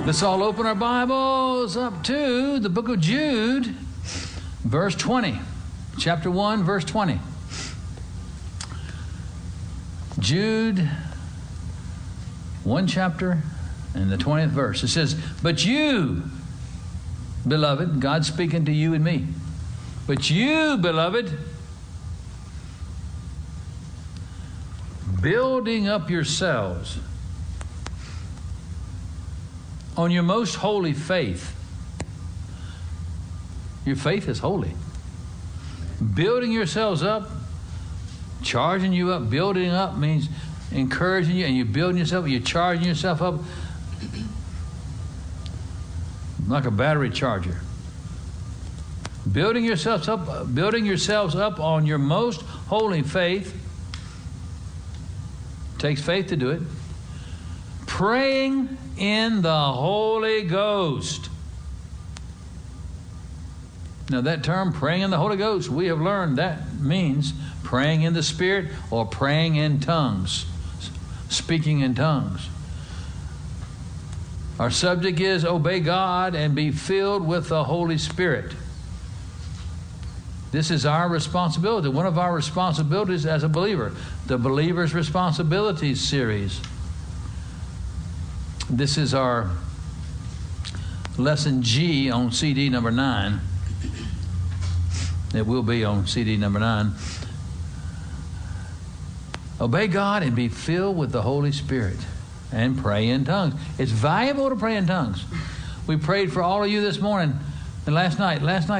Let's all open our Bibles up to the book of Jude, verse 20. Chapter 1, verse 20. Jude, one chapter, and the 20th verse. It says, "But you, beloved," God's speaking to you and me. "But you, beloved, building up yourselves on your most holy faith." Your faith is holy. Building yourselves up, charging you up. Building up means encouraging you, and you're building yourself, you're charging yourself up like a battery charger. Building yourselves up on your most holy faith. Takes faith to do it. Praying in the Holy Ghost. Now that term, praying in the Holy Ghost, we have learned that means praying in the Spirit or praying in tongues, speaking in tongues. Our subject is obey God and be filled with the Holy Spirit. This is our responsibility, one of our responsibilities as a believer, the Believer's Responsibilities series. This is our lesson G on CD number 9. It will be on CD number 9. Obey God and be filled with the Holy Spirit and pray in tongues. It's valuable to pray in tongues. We prayed for all of you this morning and last night.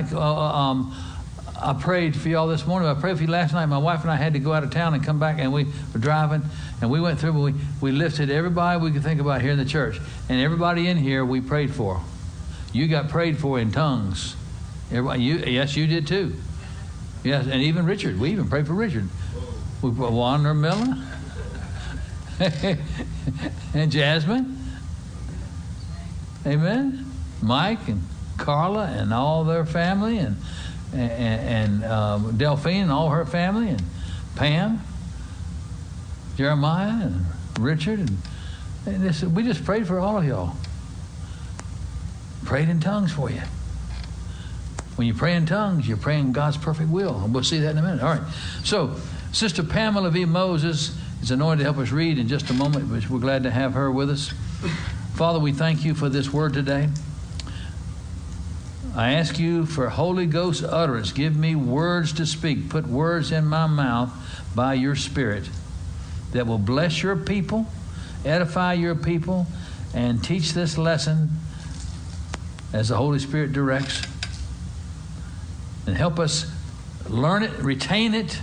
I prayed for y'all this morning. I prayed for you last night. My wife and I had to go out of town and come back, and we were driving, and we went through, we lifted everybody we could think about here in the church. And everybody in here we prayed for. You got prayed for in tongues. Everybody, yes, you did too. Yes, and even Richard. We even prayed for Richard. We put Wander Miller and Jasmine. Amen. Mike and Carla and all their family, and Delphine and all her family, and Pam, Jeremiah, and Richard, and we just prayed for all of y'all. Prayed in tongues for you. When you pray in tongues, you're praying God's perfect will. And we'll see that in a minute. All right. So, Sister Pamela V. Moses is anointed to help us read in just a moment, which we're glad to have her with us. Father, we thank you for this word today. I ask you for Holy Ghost utterance. Give me words to speak. Put words in my mouth by your Spirit that will bless your people, edify your people, and teach this lesson as the Holy Spirit directs. And help us learn it, retain it,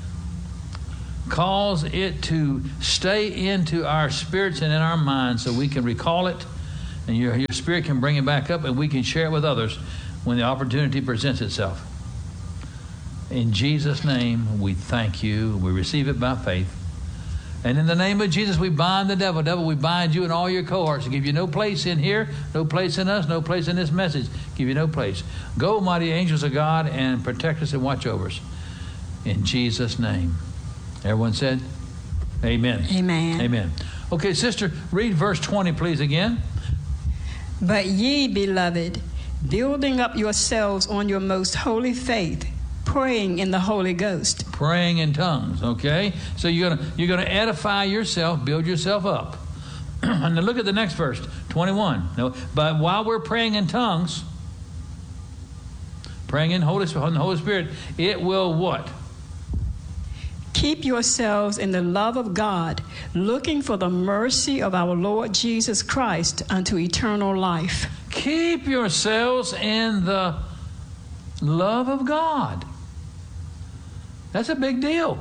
cause it to stay into our spirits and in our minds so we can recall it, and your Spirit can bring it back up, and we can share it with others when the opportunity presents itself. In Jesus' name, we thank you. We receive it by faith. And in the name of Jesus, we bind the devil. Devil, we bind you and all your cohorts. Give you no place in here, no place in us, no place in this message. Give you no place. Go, mighty angels of God, and protect us and watch over us. In Jesus' name. Everyone said, amen. Amen. Amen. Okay, sister, read verse 20, please, again. "But ye, beloved, building up yourselves on your most holy faith, praying in the Holy Ghost." Praying in tongues, okay? So you're gonna edify yourself, build yourself up. And now look at the next verse, 21. No, but while we're praying in tongues, praying in the Holy Spirit, it will what? "Keep yourselves in the love of God, looking for the mercy of our Lord Jesus Christ unto eternal life." Keep yourselves in the love of God. That's a big deal.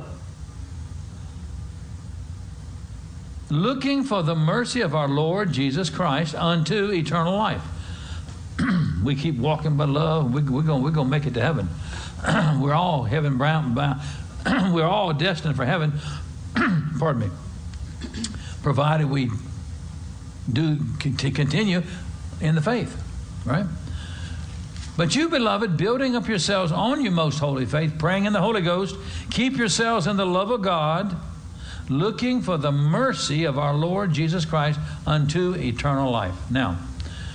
Looking for the mercy of our Lord Jesus Christ unto eternal life. We keep walking by love. We're gonna make it to heaven. We're all heaven bound. We're all destined for heaven. Pardon me. Provided we do continue in the faith, right? "But you, beloved, building up yourselves on your most holy faith, praying in the Holy Ghost, keep yourselves in the love of God, looking for the mercy of our Lord Jesus Christ unto eternal life." Now,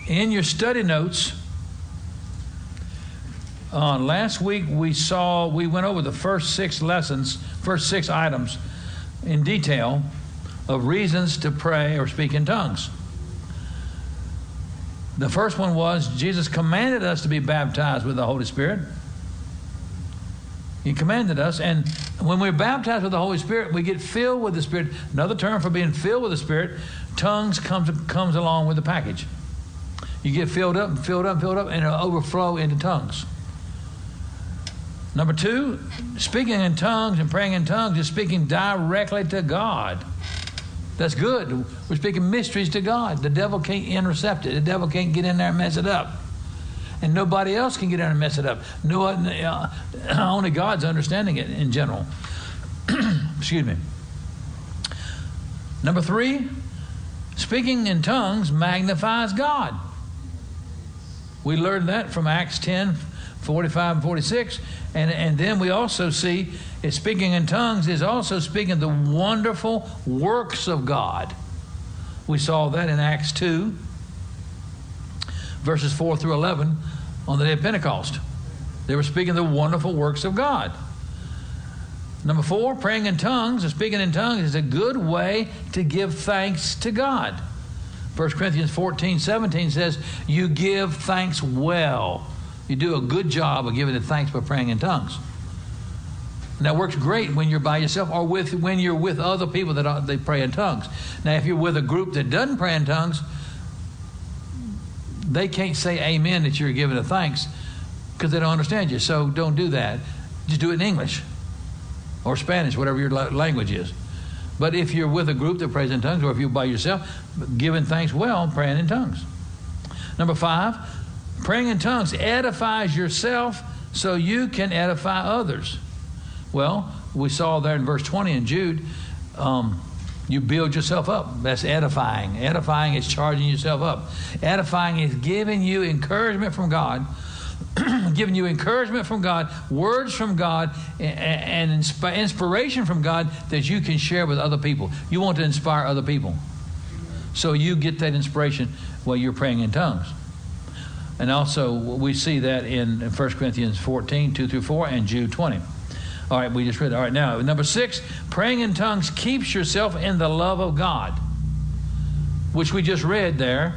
In your study notes, last week we went over the first 6 items in detail of reasons to pray or speak in tongues. The first one was Jesus commanded us to be baptized with the Holy Spirit. He commanded us, and when we're baptized with the Holy Spirit, we get filled with the Spirit. Another term for being filled with the Spirit, tongues comes along with the package. You get filled up, and it'll overflow into tongues. Number 2, speaking in tongues and praying in tongues is speaking directly to God. That's good. We're speaking mysteries to God. The devil can't intercept it. The devil can't get in there and mess it up. And nobody else can get in there and mess it up. Only God's understanding it in general. Excuse me. Number 3, speaking in tongues magnifies God. We learned that from Acts 10, 45 and 46. And then we also see that speaking in tongues is also speaking the wonderful works of God. We saw that in Acts 2, verses 4 through 11 on the day of Pentecost. They were speaking the wonderful works of God. Number 4, praying in tongues or speaking in tongues is a good way to give thanks to God. 1 Corinthians 14:17 says, you give thanks well. You do a good job of giving the thanks by praying in tongues. And that works great when you're by yourself or when you're with other people that they pray in tongues. Now, if you're with a group that doesn't pray in tongues, they can't say amen that you're giving the thanks because they don't understand you. So don't do that. Just do it in English or Spanish, whatever your language is. But if you're with a group that prays in tongues, or if you're by yourself, giving thanks well, praying in tongues. Number 5, praying in tongues edifies yourself so you can edify others. Well, we saw there in verse 20 in Jude, you build yourself up. That's edifying. Edifying is charging yourself up. Edifying is giving you encouragement from God, giving you encouragement from God, words from God, and inspiration from God that you can share with other people. You want to inspire other people. So you get that inspiration while you're praying in tongues. And also, we see that in 1 Corinthians 14, 2 through 4, and Jude 20. All right, we just read it. All right, now, number 6, praying in tongues keeps yourself in the love of God, which we just read there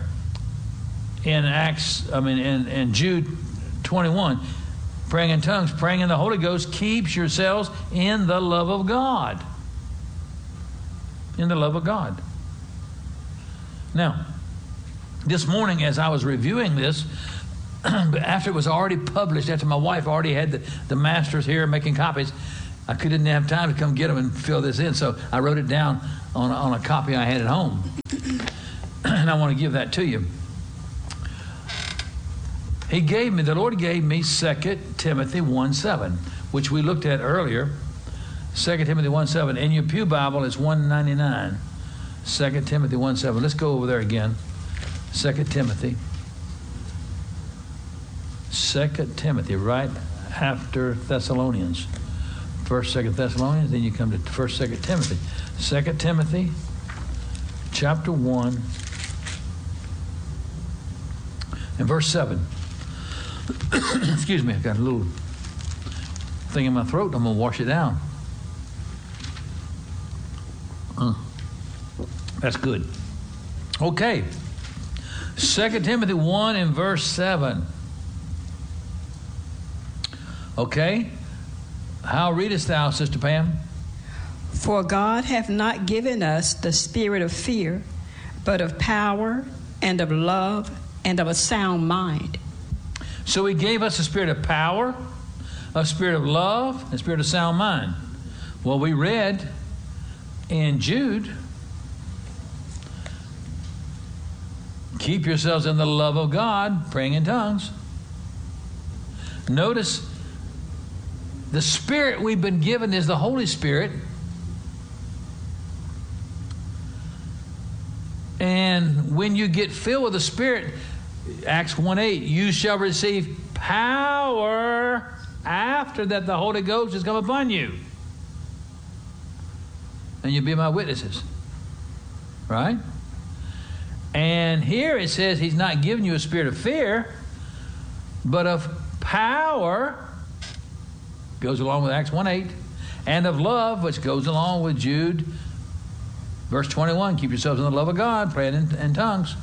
in Jude 21. Praying in tongues, praying in the Holy Ghost keeps yourselves in the love of God. In the love of God. Now, this morning, as I was reviewing this, after it was already published, after my wife already had the masters here making copies, I didn't have time to come get them and fill this in, so I wrote it down on a copy I had at home. And I want to give that to you. The Lord gave me 2 Timothy 1:7, which we looked at earlier. 2 Timothy 1:7. In your pew Bible, it's 199. 2 Timothy 1:7. Let's go over there again. 2 Timothy. 2 Timothy, right after Thessalonians. 1st, 2nd Thessalonians, then you come to 1st, 2nd Timothy. 2 Timothy, chapter 1, and verse 7. Excuse me, I've got a little thing in my throat. I'm going to wash it down. That's good. Okay. 2 Timothy 1 and verse 7. Okay. How readest thou, Sister Pam? For God hath not given us the spirit of fear, but of power and of love and of a sound mind. So he gave us a spirit of power, a spirit of love, and a spirit of sound mind. Well, we read in Jude, keep yourselves in the love of God, praying in tongues. Notice the spirit we've been given is the Holy Spirit. And when you get filled with the Spirit, Acts 1:8, you shall receive power after that the Holy Ghost has come upon you. And you'll be my witnesses. Right? And here it says he's not giving you a spirit of fear, but of power, goes along with Acts 1:8, and of love, which goes along with Jude, verse 21, keep yourselves in the love of God, praying in tongues.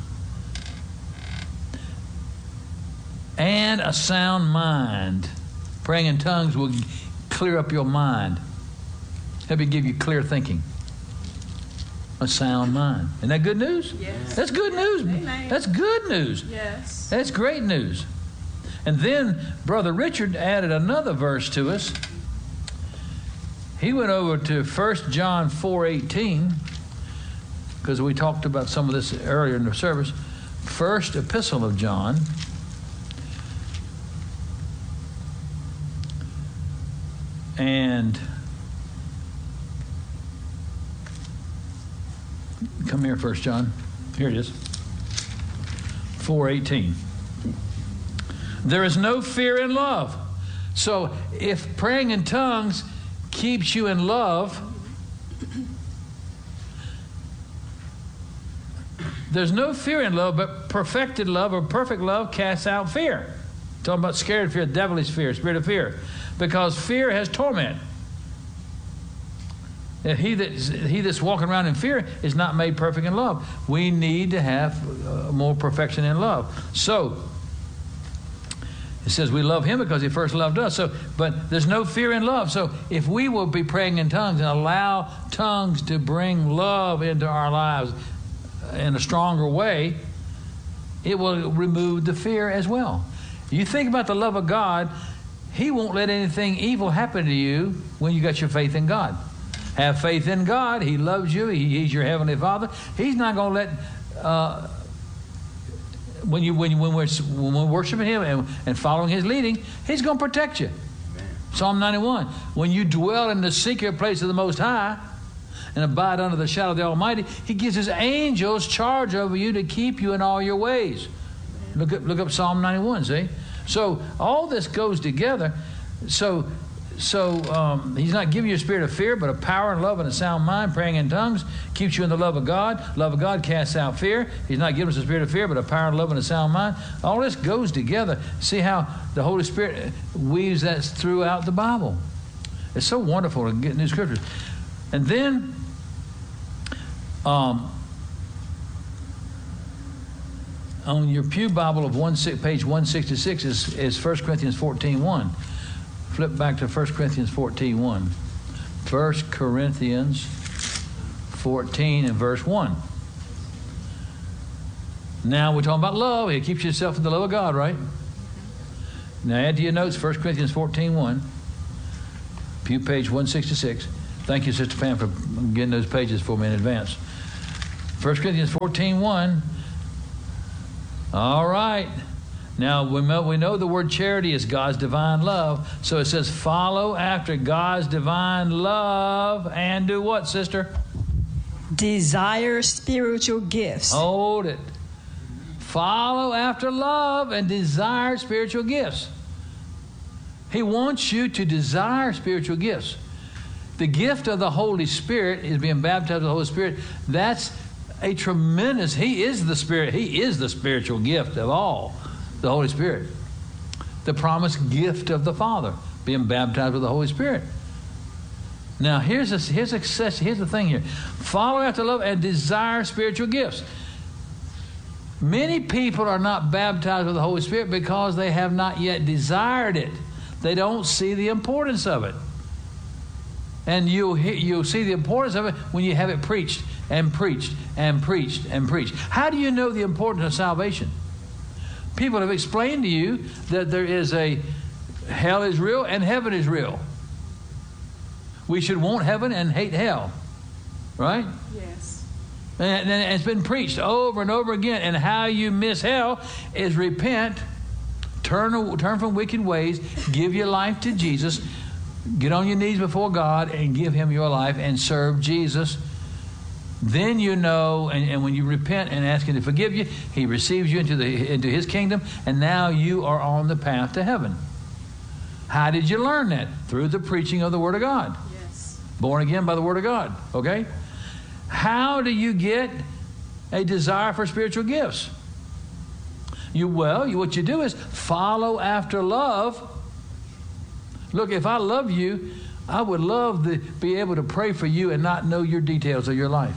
And a sound mind. Praying in tongues will clear up your mind. Help you give you clear thinking. A sound mind. Isn't that good news? Yes. That's good news. Amen. That's good news. Yes. That's great news. And then Brother Richard added another verse to us. He went over to 1 John 4:18, because we talked about some of this earlier in the service. First epistle of John. And come here, 1 John. Here it is. 4:18. There is no fear in love. So if praying in tongues keeps you in love, there's no fear in love, but perfected love or perfect love casts out fear. Talking about scared fear, devilish fear, spirit of fear. Because fear has torment. And he that's walking around in fear is not made perfect in love. We need to have more perfection in love. So it says we love him because he first loved us. So, but there's no fear in love. So if we will be praying in tongues and allow tongues to bring love into our lives in a stronger way, it will remove the fear as well. You think about the love of God. He won't let anything evil happen to you when you got your faith in God. Have faith in God. He loves you. He's your heavenly Father. He's not going to let when we're worshiping Him and following His leading, He's going to protect you. Amen. Psalm 91. When you dwell in the secret place of the Most High and abide under the shadow of the Almighty, He gives His angels charge over you to keep you in all your ways. Look up Psalm 91. See. So all this goes together. So he's not giving you a spirit of fear, but a power and love and a sound mind. Praying in tongues keeps you in the love of God. Love of God casts out fear. He's not giving us a spirit of fear, but a power and love and a sound mind. All this goes together. See how the Holy Spirit weaves that throughout the Bible. It's so wonderful to get new scriptures. And then on your Pew Bible of page 166 is 1 Corinthians 14:1. Flip back to 1 Corinthians 14:1. 1 Corinthians 14 and verse 1. Now we're talking about love. It keeps yourself in the love of God, right? Now add to your notes 1 Corinthians 14:1. Pew page 166. Thank you, Sister Pam, for getting those pages for me in advance. 1 Corinthians 14:1. All right. Now, we know the word charity is God's divine love. So it says, follow after God's divine love and do what, sister? Desire spiritual gifts. Hold it. Follow after love and desire spiritual gifts. He wants you to desire spiritual gifts. The gift of the Holy Spirit is being baptized with the Holy Spirit. That's a tremendous, He is the Spirit. He is the spiritual gift of all, the Holy Spirit. The promised gift of the Father, being baptized with the Holy Spirit. Now, here's the thing here. Follow after love and desire spiritual gifts. Many people are not baptized with the Holy Spirit because they have not yet desired it. They don't see the importance of it. And you'll see the importance of it when you have it preached and preached and preached and preached. How do you know the importance of salvation? People have explained to you that there is a hell is real and heaven is real. We should want heaven and hate hell. Right? Yes. And it's been preached over and over again. And how you miss hell is repent, turn from wicked ways, give your life to Jesus, get on your knees before God and give Him your life and serve Jesus. Then you know, and when you repent and ask Him to forgive you, He receives you into His kingdom, and now you are on the path to heaven. How did you learn that? Through the preaching of the Word of God. Yes. Born again by the Word of God. Okay? How do you get a desire for spiritual gifts. What you do is follow after love. Look, if I love you, I would love to be able to pray for you and not know your details of your life.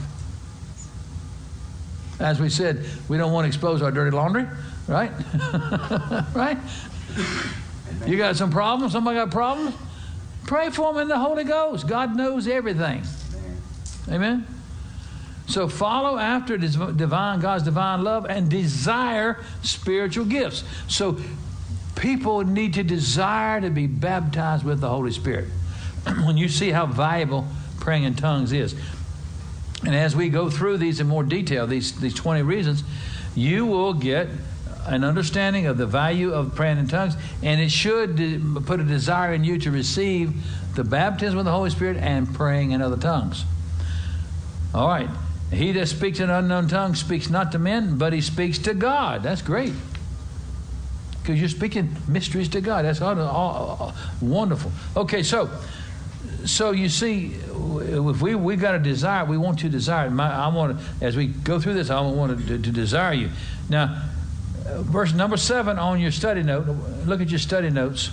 As we said, we don't want to expose our dirty laundry, right? Right? You got some problems? Somebody got problems? Pray for them in the Holy Ghost. God knows everything. Amen? So follow after God's divine love and desire spiritual gifts. So people need to desire to be baptized with the Holy Spirit. When you see how valuable praying in tongues is. And as we go through these in more detail, these 20 reasons, you will get an understanding of the value of praying in tongues, and it should put a desire in you to receive the baptism of the Holy Spirit and praying in other tongues. All right. He that speaks in unknown tongues speaks not to men, but he speaks to God. That's great. Because you're speaking mysteries to God. That's all wonderful. Okay, so you see, if we got a desire, we want to desire it. I want to, as we go through this, I want to desire you. Now, verse number 7 on your study note. Look at your study notes.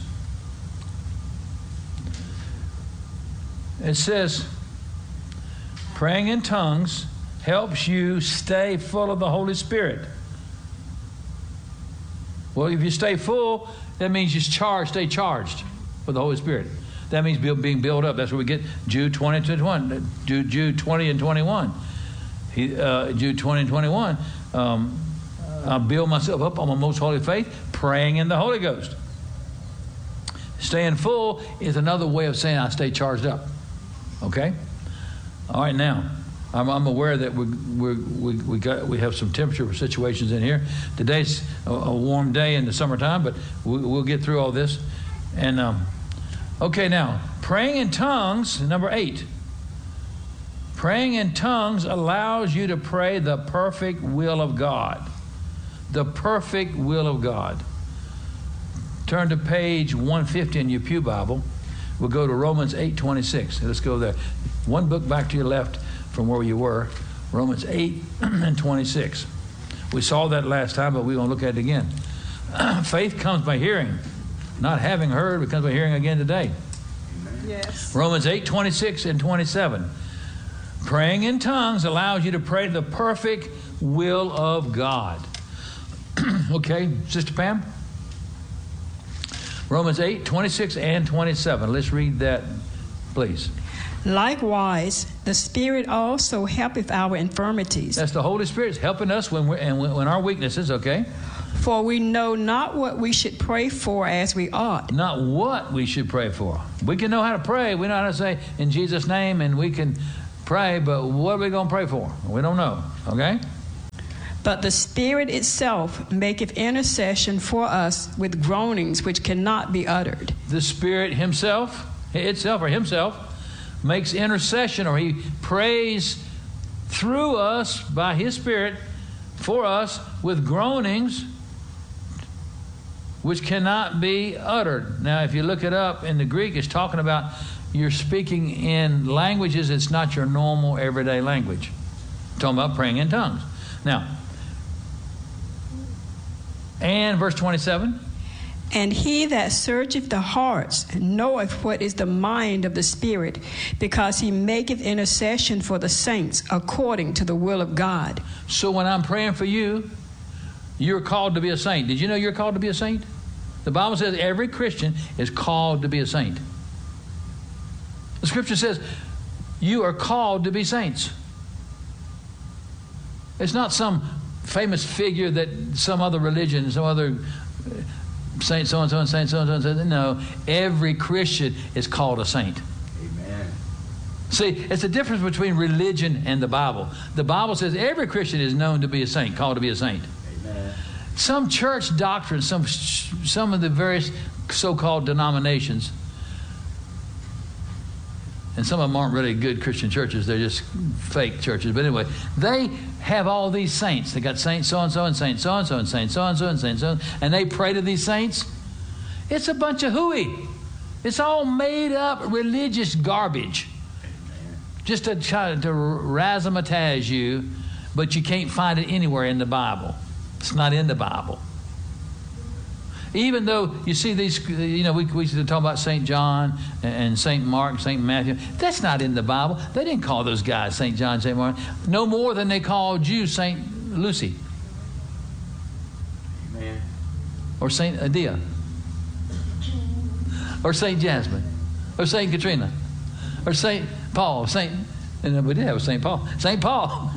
It says, praying in tongues helps you stay full of the Holy Spirit. Well, if you stay full, that means you stay charged with the Holy Spirit. That means being built up. That's where we get Jude 20 and 21. Jude 20 and 21. Jude 20 and 21. I build myself up on my most holy faith, praying in the Holy Ghost. Staying full is another way of saying I stay charged up. Okay? All right, now, I'm aware that we have some temperature situations in here. Today's a warm day in the summertime, but we'll get through all this. And okay, now, praying in tongues, number 8. Praying in tongues allows you to pray the perfect will of God. The perfect will of God. Turn to page 150 in your Pew Bible. We'll go to Romans 8:26. Let's go there. One book back to your left from where you were. Romans 8 and 26. We saw that last time, but we're going to look at it again. Faith comes by hearing. Not having heard, it comes by hearing again today. Yes. Romans 8:26 and 27. Praying in tongues allows you to pray the perfect will of God. Okay, Sister Pam? Romans 8:26 and 27. Let's read that, please. Likewise, the Spirit also helpeth our infirmities. That's the Holy Spirit helping us when our weaknesses, okay? For we know not what we should pray for as we ought. Not what we should pray for. We can know how to pray. We know how to say, in Jesus' name, and we can pray, but what are we going to pray for? We don't know, okay? But the Spirit itself maketh intercession for us with groanings which cannot be uttered. The Spirit himself, makes intercession, or he prays through us by his Spirit for us with groanings which cannot be uttered. Now, if you look it up in the Greek, it's talking about you're speaking in languages it's not your normal everyday language. It's talking about praying in tongues. Now, and verse 27. And he that searcheth the hearts knoweth what is the mind of the Spirit, because he maketh intercession for the saints according to the will of God. So when I'm praying for you, you're called to be a saint. Did you know you're called to be a saint? The Bible says every Christian is called to be a saint. The Scripture says you are called to be saints. It's not some famous figure that some other religion, some other saint so-and-so and saint so-and-so. No, every Christian is called a saint. Amen. See, it's the difference between religion and the Bible. The Bible says every Christian is known to be a saint, called to be a saint. Amen. Some church doctrines, some of the various so-called denominations, and some of them aren't really good Christian churches, they're just fake churches. But anyway, they have all these saints. They got saint so-and-so and saint so-and-so and saint so-and-so and saint so-and-so, and they pray to these saints. It's a bunch of hooey. It's all made up religious garbage. Just to try to razzmatazz you. but you can't find it anywhere in the Bible. It's not in the Bible. Even though you see these, we used to talk about St. John and St. Mark, St. Matthew. That's not in the Bible. They didn't call those guys St. John, St. Mark. No more than they called you St. Lucy. Amen. Or St. Adia. Or St. Jasmine. Or St. Katrina. Or St. Paul. And we did have a St. Paul. St. Paul.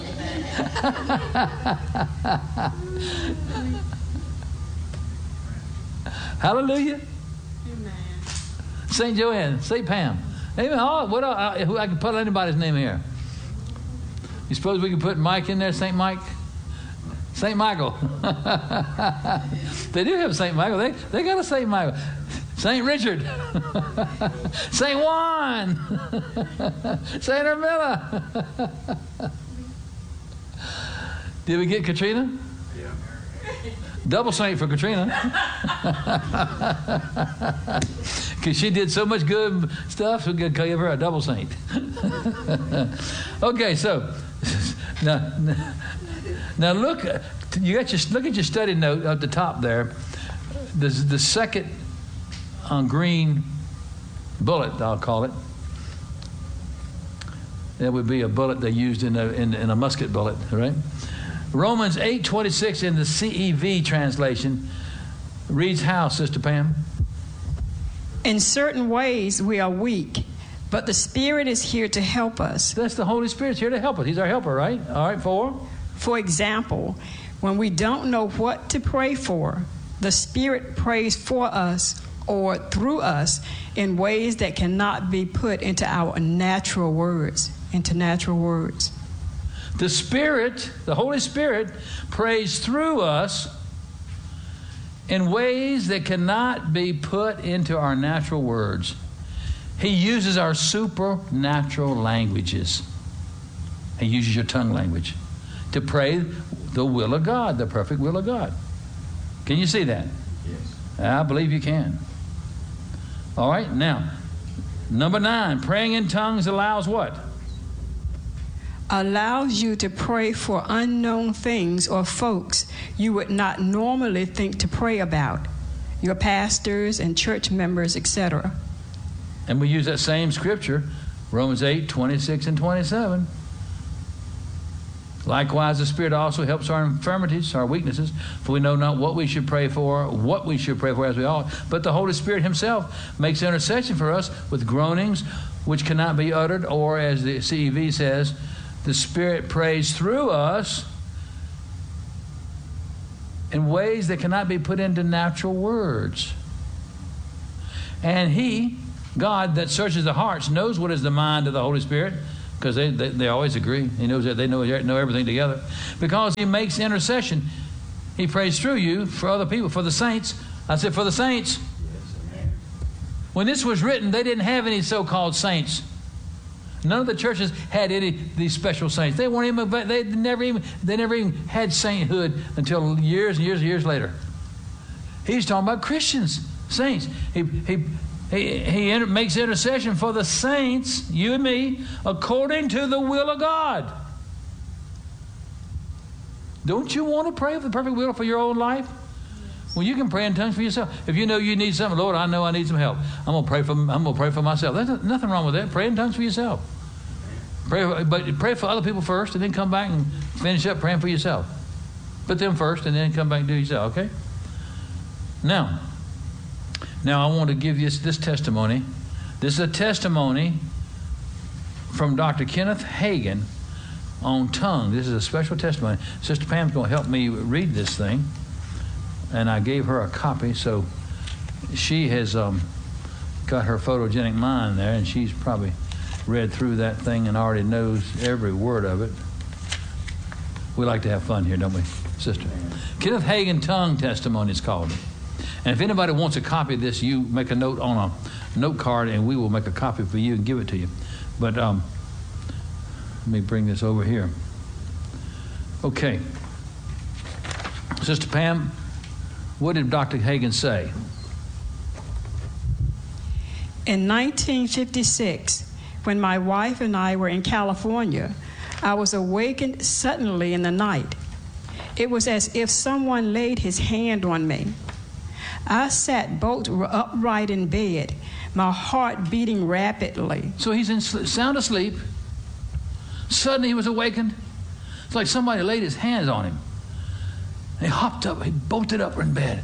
Hallelujah. Amen. St. Joanne, St. Pam. Amen. Oh, I can put anybody's name here. You suppose we can put Mike in there, St. Mike? St. Michael. They do have St. Michael. They got a St. Michael. St. Richard. St. Juan. St. Ermilla. Did we get Katrina? Yeah. Double saint for Katrina. Because she did so much good stuff, we could give her a double saint. Okay, so now look at your study note at the top there. The second green bullet, I'll call it. That would be a bullet they used in a musket bullet, right? Romans 8:26 in the CEV translation reads how, Sister Pam? In certain ways we are weak, but the Spirit is here to help us. That's the Holy Spirit's here to help us. He's our helper, right? All right, For example, when we don't know what to pray for, the Spirit prays for us or through us in ways that cannot be put into our natural words. The Spirit, the Holy Spirit, prays through us in ways that cannot be put into our natural words. He uses our supernatural languages. He uses your tongue language to pray the will of God, the perfect will of God. Can you see that? Yes. I believe you can. All right, now, number 9, praying in tongues allows what? Allows you to pray for unknown things or folks you would not normally think to pray about, your pastors and church members, etc. And we use that same scripture, Romans 8:26 and 27. Likewise, the Spirit also helps our infirmities, our weaknesses, for we know not what we should pray for as we ought. But the Holy Spirit himself makes intercession for us with groanings which cannot be uttered, or as the CEV says, the Spirit prays through us in ways that cannot be put into natural words. And he, God that searches the hearts, knows what is the mind of the Holy Spirit, because they always agree. He knows that they know everything together. Because he makes intercession. He prays through you for other people, for the saints. I said for the saints. When this was written, they didn't have any so-called saints. None of the churches had any of these special saints. They weren't even. They never even had sainthood until years and years and years later. He's talking about Christians, saints. He makes intercession for the saints, you and me, according to the will of God. Don't you want to pray for the perfect will for your own life? Well, you can pray in tongues for yourself. If you know you need something, Lord, I know I need some help. I'm gonna pray for myself. There's nothing wrong with that. Pray in tongues for yourself. But pray for other people first, and then come back and finish up praying for yourself. Put them first, and then come back and do yourself. Okay? Now I want to give you this testimony. This is a testimony from Dr. Kenneth Hagin on tongue. This is a special testimony. Sister Pam's going to help me read this thing, and I gave her a copy, so she has got her photogenic mind there, and she's probably read through that thing and already knows every word of it. We like to have fun here, don't we, sister? Kenneth Hagin tongue testimony is called. And if anybody wants a copy of this, you make a note on a note card, and we will make a copy for you and give it to you. But let me bring this over here. Okay. Sister Pam, what did Dr. Hagin say? In 1956, when my wife and I were in California, I was awakened suddenly in the night. It was as if someone laid his hand on me. I sat bolt upright in bed, my heart beating rapidly. So he's in sound asleep. Suddenly he was awakened. It's like somebody laid his hands on him. He hopped up. He bolted up in bed.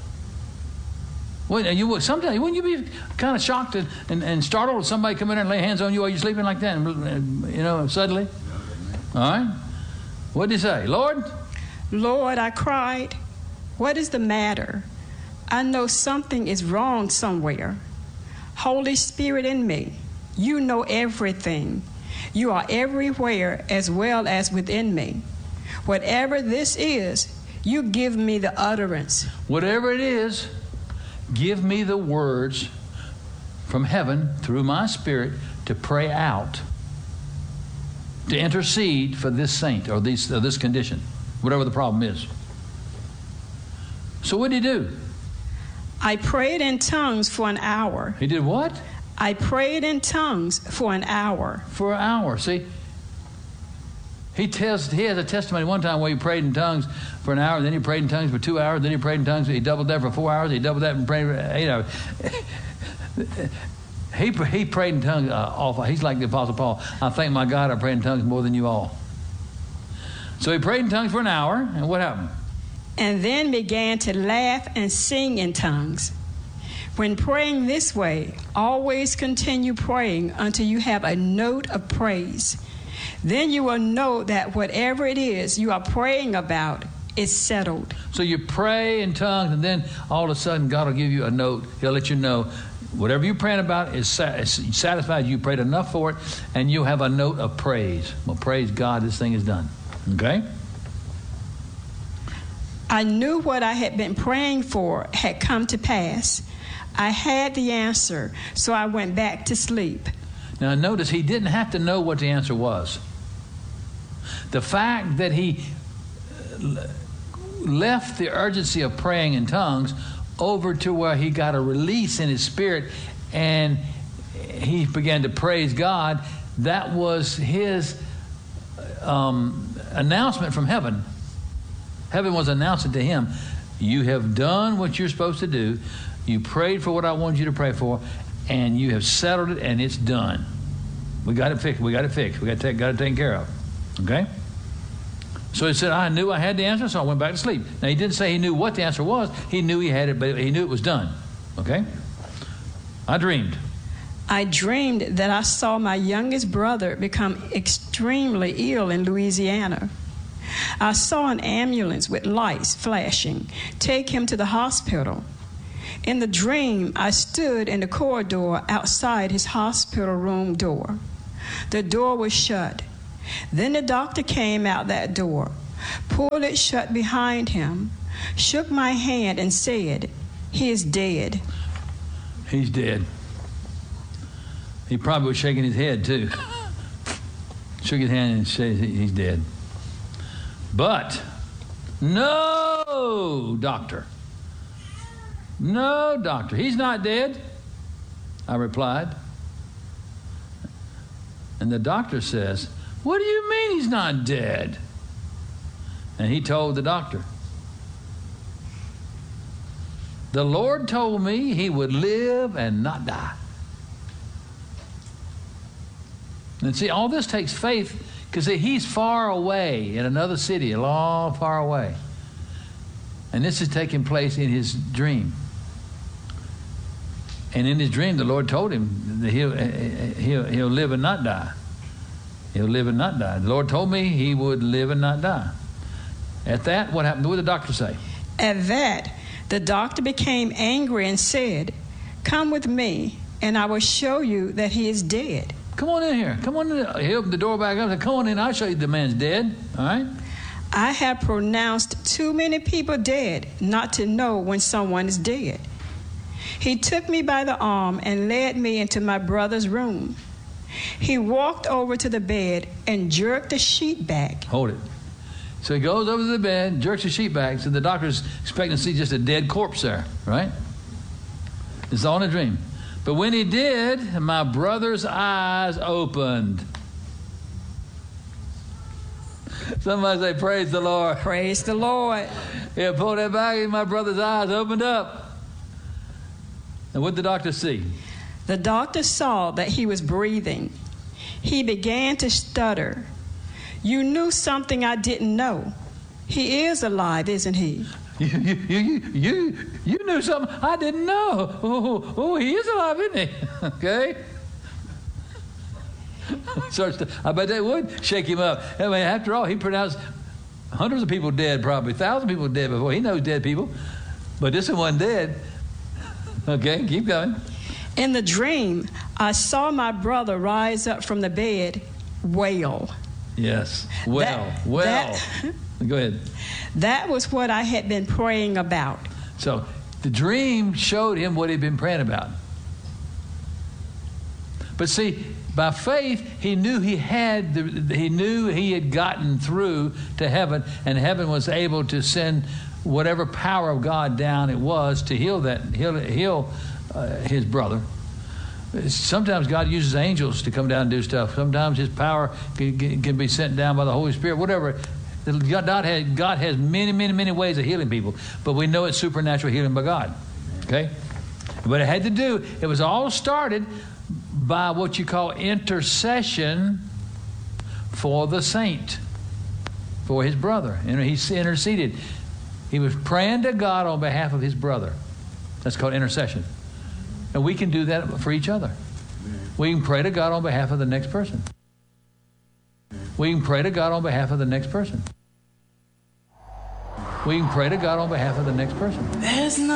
Sometimes wouldn't you be kind of shocked and startled if somebody come in there and lay hands on you while you're sleeping like that? And, suddenly. All right. What did he say? Lord? Lord, I cried. What is the matter? I know something is wrong somewhere. Holy Spirit in me, you know everything. You are everywhere as well as within me. Whatever this is, you give me the utterance. Whatever it is, give me the words from heaven through my spirit to pray out, to intercede for this saint or this condition, whatever the problem is. So what did he do? I prayed in tongues for an hour. He did what? I prayed in tongues for an hour. For an hour. See, he has a testimony one time where he prayed in tongues for an hour, then he prayed in tongues for 2 hours, then he prayed in tongues, he doubled that for 4 hours, he doubled that and prayed for 8 hours. He prayed in tongues awful. He's like the Apostle Paul. I thank my God I prayed in tongues more than you all. So he prayed in tongues for an hour, and what happened? And then began to laugh and sing in tongues. When praying this way, always continue praying until you have a note of praise. Then you will know that whatever it is you are praying about is settled. So you pray in tongues, and then all of a sudden God will give you a note. He'll let you know whatever you're praying about is satisfied. You prayed enough for it, and you'll have a note of praise. Well, praise God, this thing is done. Okay? I knew what I had been praying for had come to pass. I had the answer, so I went back to sleep. Now notice he didn't have to know what the answer was. The fact that he left the urgency of praying in tongues over to where he got a release in his spirit and he began to praise God, that was his announcement from heaven. Heaven was announcing to him, you have done what you're supposed to do. You prayed for what I wanted you to pray for, and you have settled it, and it's done. We got it fixed. We got it fixed. We got it taken care of. Okay? So he said, I knew I had the answer, so I went back to sleep. Now, he didn't say he knew what the answer was. He knew he had it, but he knew it was done. Okay? I dreamed. I dreamed that I saw my youngest brother become extremely ill in Louisiana. I saw an ambulance with lights flashing take him to the hospital. In the dream, I stood in the corridor outside his hospital room door. The door was shut. Then the doctor came out that door, pulled it shut behind him, shook my hand and said, he is dead. He's dead. He probably was shaking his head too. Shook his hand and said he's dead. But no, doctor. No, doctor. He's not dead, I replied. And the doctor says, what do you mean he's not dead? And he told the doctor, the Lord told me he would live and not die. And see, all this takes faith because he's far away in another city, a long far away. And this is taking place in his dream. And in his dream, the Lord told him that he'll live and not die. He'll live and not die. The Lord told me he would live and not die. At that, what happened? What did the doctor say? At that, the doctor became angry and said, come with me, and I will show you that he is dead. Come on in here. Come on in. He opened the door back up and said, come on in. I'll show you the man's dead. All right? I have pronounced too many people dead not to know when someone is dead. He took me by the arm and led me into my brother's room. He walked over to the bed and jerked the sheet back. Hold it. So he goes over to the bed, jerks the sheet back, so the doctor's expecting to see just a dead corpse there, right? It's all in a dream. But when he did, my brother's eyes opened. Somebody say, praise the Lord. Praise the Lord. Yeah, pull that back, and my brother's eyes opened up. And what did the doctor see? The doctor saw that he was breathing. He began to stutter. You knew something I didn't know. He is alive, isn't he? You knew something I didn't know. Oh, he is alive, isn't he? Okay. I bet that would shake him up. I mean, after all, he pronounced hundreds of people dead, probably 1,000 people dead before. He knows dead people, but this one wasn't dead. Okay, keep going. In the dream, I saw my brother rise up from the bed, wail. Yes. Go ahead. That was what I had been praying about. So the dream showed him what he'd been praying about. But see, by faith, he knew he had gotten through to heaven, and heaven was able to send whatever power of God down it was to heal his brother. Sometimes God uses angels to come down and do stuff. Sometimes His power can be sent down by the Holy Spirit. Whatever. God has many, many, many ways of healing people, but we know it's supernatural healing by God. Okay, but it was all started by what you call intercession for the saint, for his brother. And he interceded. He was praying to God on behalf of his brother. That's called intercession. And we can do that for each other. We can pray to God on behalf of the next person. We can pray to God on behalf of the next person. We can pray to God on behalf of the next person. There's no